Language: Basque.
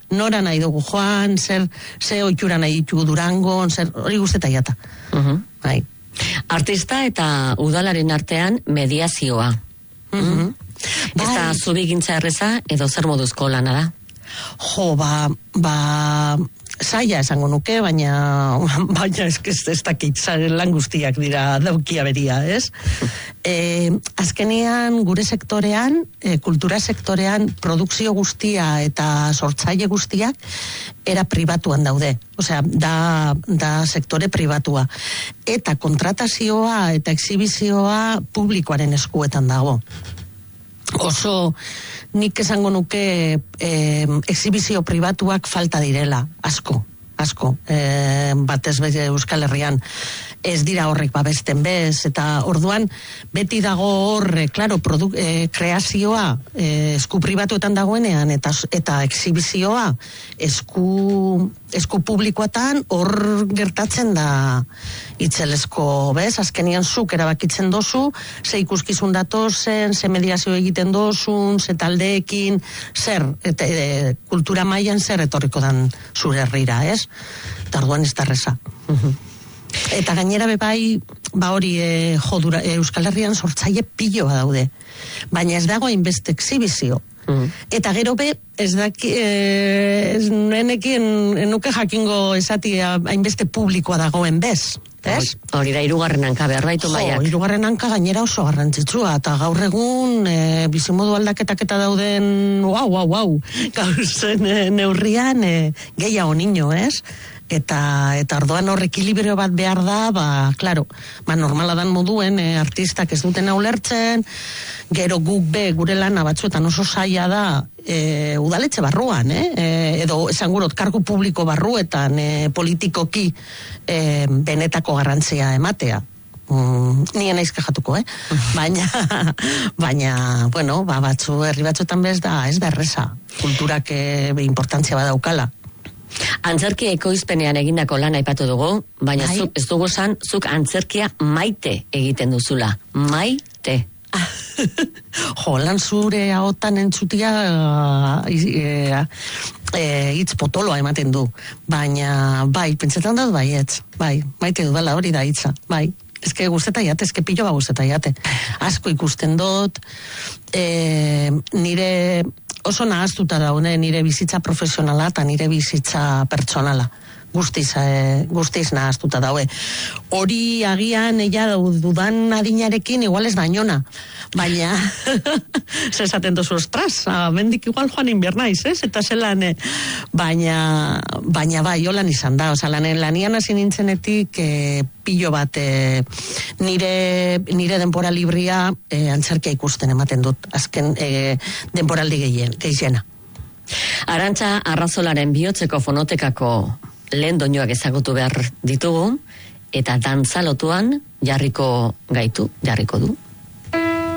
nora nahi dugu joan, ze ohitura nahi ditugu Durangon, hori guzteta jata. Bai. Artista eta udalaren artean mediazioa. Ez da zubigintza erreza edo zer moduzko lana da? Jo, zaila esango nuke, baina ez dakit lan guztiak dira daukia beria, ez? Azkenean gure sektorean, kultura sektorean, produkzio guztia eta sortzaile guztiak era pribatuan daude. Osea, da sektore pribatua. Eta kontratazioa eta exhibizioa publikoaren eskuetan dago. Oso nik esango nuke exhibizio pribatuak falta direla, asko, batez bete Euskal Herrian ez dira horrek babesten bez, eta orduan beti dago horre, klaro, kreazioa esku pribatuetan dagoenean, eta exhibizioa esku publikoetan hor gertatzen da itzelesko, bez? Azkenian zuk erabakitzen dozu, ze ikuskizun datozen, ze mediazio egiten dozun, ze taldeekin, zer, kultura mailan zer etorriko dan zure herrira, ez? Eta orduan ez da reza. Eta gainera bebai, hori Euskal Herrian sortzaile piloa daude, baina ez dago hainbeste exhibizio. Eta gero ez nuke jakingo esatia hainbeste publikoa dagoen bez. Hori da, 3. hanka behar baitu maiak. 3. hanka gainera oso garrantzitsua, eta gaur egun bizimodu aldaketak eta dauden gauzen neurrian gehiago niño, ez? Eta orduan hor ekilibrio bat behar da, klaro, normala dan moduen, artistak ez duten ulertzen, gero guk gure lana batzuetan oso zaila da, udaletxe barruan, edo esan gurot, kargu publiko barruetan, politikoki benetako garrantzia ematea. Nien naiz kajatuko, baina, bueno, herri batzuetan bez da, ez da erreza, kulturak importantzia badaukala. Antzerki ekoizpenean egindako lan aipatu dugu, baina ez dugu zan, zuk antzerkia maite egiten duzula. Maite. Lan zure ahotan entzutia hitz potoloa ematen du. Baina, pentsetan dut baietz. Maite dudala hori da hitza. Ezke guzteta jate, ezke pilo guzteta jate. Asko ikusten dut, nire oso nahaztuta daude nire bizitza profesionala eta nire bizitza pertsonala. Guztiz nahaztuta daude. Hori agian dudan adinarekin igual ez dañona, baina zesaten dozu, ostras, mendik igual joan inbiernaiz, eta zelan, baina holan izan da, lanian hasi nintzenetik pilo bat nire denbora libria antzerkia ikusten ematen dut, azken denboraldi gehiena. Arantxa Arrazolaren bihotzeko fonotekako lehen doinuak ezagutu behar ditugu, eta dantzalotuan jarriko du.